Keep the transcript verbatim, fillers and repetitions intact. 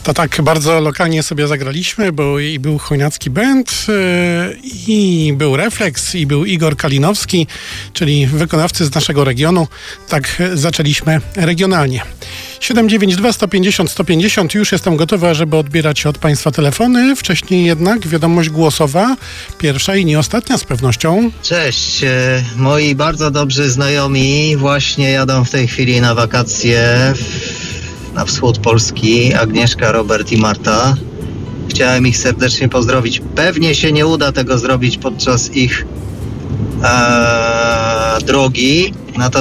To tak bardzo lokalnie sobie zagraliśmy, bo i był Chojnacki Band, yy, i był Refleks, i był Igor Kalinowski, czyli wykonawcy z naszego regionu. Tak zaczęliśmy regionalnie. siedem dziewięć dwa sto pięćdziesiąt sto pięćdziesiąt. Już jestem gotowa, żeby odbierać od Państwa telefony. Wcześniej jednak wiadomość głosowa. Pierwsza i nie ostatnia z pewnością. Cześć. e, Moi bardzo dobrzy znajomi właśnie jadą w tej chwili na wakacje w, na wschód Polski. Agnieszka, Robert i Marta. Chciałem ich serdecznie pozdrowić. Pewnie się nie uda tego zrobić podczas ich e, drogi.